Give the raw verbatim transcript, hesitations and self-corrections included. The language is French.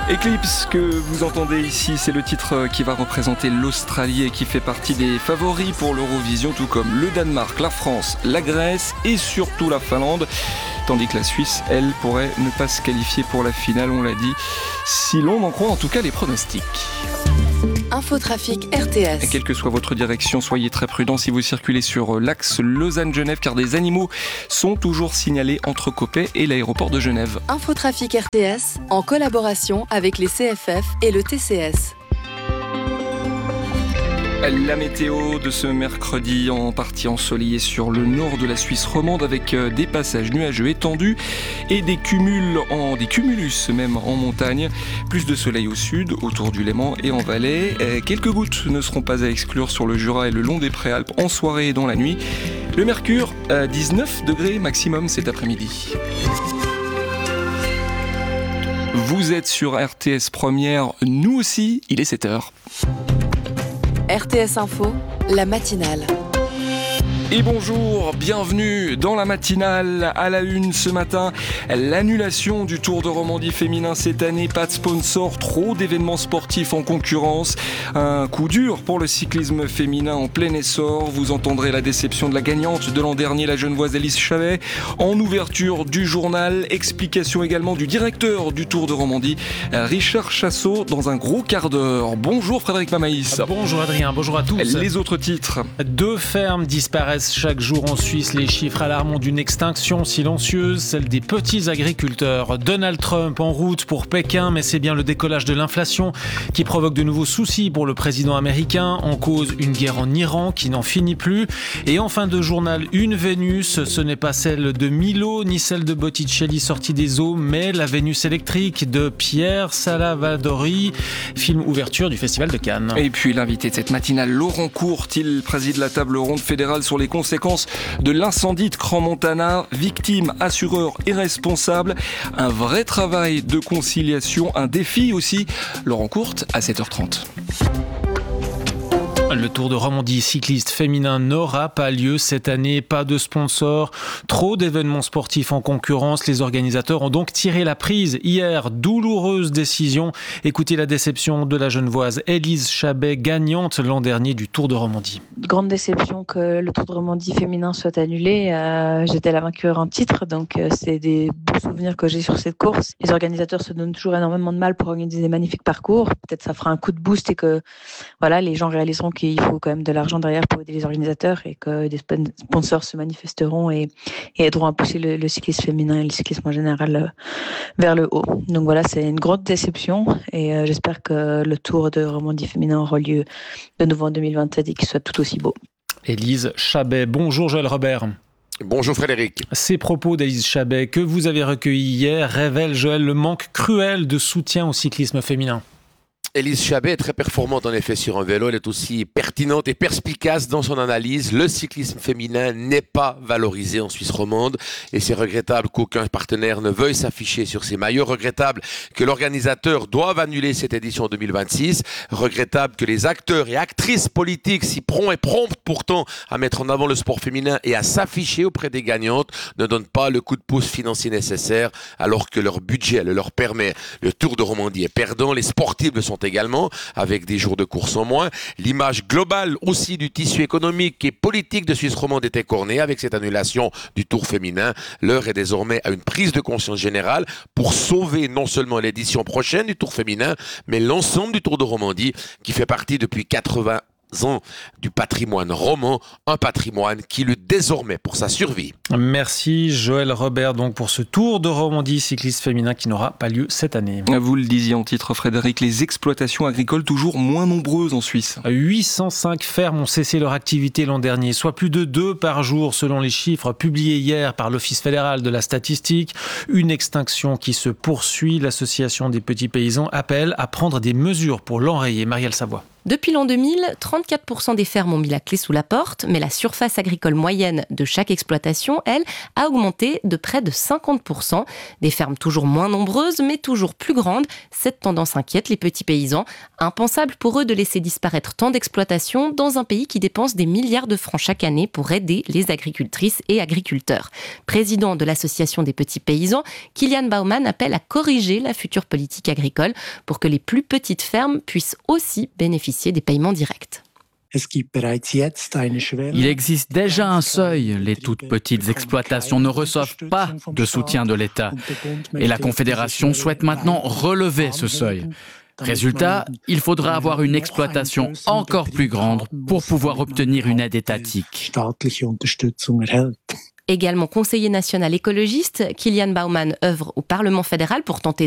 Eclipse que vous entendez ici, c'est le titre qui va représenter l'Australie et qui fait partie des favoris pour l'Eurovision, tout comme le Danemark, la France, la Grèce et surtout la Finlande. Tandis que la Suisse, elle, pourrait ne pas se qualifier pour la finale, on l'a dit, si l'on en croit en tout cas les pronostics. Infotrafic R T S. Quelle que soit votre direction, soyez très prudents si vous circulez sur l'axe Lausanne-Genève, car des animaux sont toujours signalés entre Coppet et l'aéroport de Genève. Infotrafic R T S, en collaboration avec les C F F et le T C S. La météo de ce mercredi en partie ensoleillée sur le nord de la Suisse romande avec des passages nuageux étendus et des cumuls en, des cumulus même en montagne. Plus de soleil au sud, autour du Léman et en Valais. Quelques gouttes ne seront pas à exclure sur le Jura et le long des Préalpes en soirée et dans la nuit. Le mercure à dix-neuf degrés maximum cet après-midi. Vous êtes sur R T S Première, nous aussi, il est sept heures. R T S Info, la matinale. Et bonjour, bienvenue dans la matinale. À la une ce matin, l'annulation du Tour de Romandie féminin cette année. Pas de sponsor, trop d'événements sportifs en concurrence. Un coup dur pour le cyclisme féminin en plein essor. Vous entendrez la déception de la gagnante de l'an dernier, la Genevoise Élise Chabet. En ouverture du journal, explication également du directeur du Tour de Romandie, Richard Chassot, dans un gros quart d'heure. Bonjour Frédéric Mamaïs. Bonjour Adrien, bonjour à tous. Les autres titres. Deux fermes disparaissent chaque jour en Suisse. Les chiffres alarmants d'une extinction silencieuse, celle des petits agriculteurs. Donald Trump en route pour Pékin, mais c'est bien le décollage de l'inflation qui provoque de nouveaux soucis pour le président américain. En cause, une guerre en Iran qui n'en finit plus. Et en fin de journal, une Vénus. Ce n'est pas celle de Milo ni celle de Botticelli sortie des eaux, mais la Vénus électrique de Pierre Salavadori, film ouverture du Festival de Cannes. Et puis l'invité de cette matinale, Laurent Courte, il préside la table ronde fédérale sur les conséquences de l'incendie de Crans-Montana, victimes, assureurs et responsables. Un vrai travail de conciliation, un défi aussi. Laurent Courte à sept heures trente. Le Tour de Romandie cycliste féminin n'aura pas lieu cette année, pas de sponsors, trop d'événements sportifs en concurrence. Les organisateurs ont donc tiré la prise hier, douloureuse décision. Écoutez la déception de la Genevoise Élise Chabet, gagnante l'an dernier du Tour de Romandie. Grande déception que le Tour de Romandie féminin soit annulé. Euh, j'étais la vainqueur en titre, donc euh, c'est des beaux souvenirs que j'ai sur cette course. Les organisateurs se donnent toujours énormément de mal pour organiser des magnifiques parcours. Peut-être ça fera un coup de boost et que voilà, les gens réaliseront qu'il il faut quand même de l'argent derrière pour aider les organisateurs et que des sponsors se manifesteront et, et aideront à pousser le, le cyclisme féminin et le cyclisme en général euh, vers le haut. Donc voilà, c'est une grande déception et euh, j'espère que le Tour de Romandie féminin aura lieu de nouveau en deux mille vingt-sept et qu'il soit tout aussi beau. Élise Chabet. Bonjour Joël Robert. Bonjour Frédéric. Ces propos d'Élise Chabet que vous avez recueillis hier révèlent, Joël, le manque cruel de soutien au cyclisme féminin. Élise Chabet est très performante en effet sur un vélo, elle est aussi pertinente et perspicace dans son analyse. Le cyclisme féminin n'est pas valorisé en Suisse romande et c'est regrettable qu'aucun partenaire ne veuille s'afficher sur ces maillots. Regrettable que l'organisateur doive annuler cette édition deux mille vingt-six. Regrettable que les acteurs et actrices politiques, si prompts et promptes pourtant à mettre en avant le sport féminin et à s'afficher auprès des gagnantes, ne donnent pas le coup de pouce financier nécessaire alors que leur budget le leur permet. Le Tour de Romandie est perdant, les sportifs le sont également, avec des jours de course en moins. L'image globale aussi du tissu économique et politique de Suisse romande est écornée avec cette annulation du Tour féminin. L'heure est désormais à une prise de conscience générale pour sauver non seulement l'édition prochaine du Tour féminin, mais l'ensemble du Tour de Romandie qui fait partie depuis quatre-vingts ans du patrimoine roman, un patrimoine qui lutte désormais pour sa survie. Merci Joël Robert donc pour ce Tour de Romandie cycliste féminin qui n'aura pas lieu cette année. Vous le disiez en titre Frédéric, les exploitations agricoles toujours moins nombreuses en Suisse. huit cent cinq fermes ont cessé leur activité l'an dernier, soit plus de deux par jour selon les chiffres publiés hier par l'Office fédéral de la statistique. Une extinction qui se poursuit. L'association des petits paysans appelle à prendre des mesures pour l'enrayer. Marielle Savoie. Depuis l'an deux mille, trente-quatre pour cent des fermes ont mis la clé sous la porte, mais la surface agricole moyenne de chaque exploitation, elle, a augmenté de près de cinquante pour cent. Des fermes toujours moins nombreuses, mais toujours plus grandes. Cette tendance inquiète les petits paysans. Impensable pour eux de laisser disparaître tant d'exploitations dans un pays qui dépense des milliards de francs chaque année pour aider les agricultrices et agriculteurs. Président de l'Association des petits paysans, Kilian Baumann appelle à corriger la future politique agricole pour que les plus petites fermes puissent aussi bénéficier des paiements directs. Il existe déjà un seuil. Les toutes petites exploitations ne reçoivent pas de soutien de l'État. Et la Confédération souhaite maintenant relever ce seuil. Résultat, il faudra avoir une exploitation encore plus grande pour pouvoir obtenir une aide étatique. Également conseiller national écologiste, Kilian Baumann œuvre au Parlement fédéral pour tenter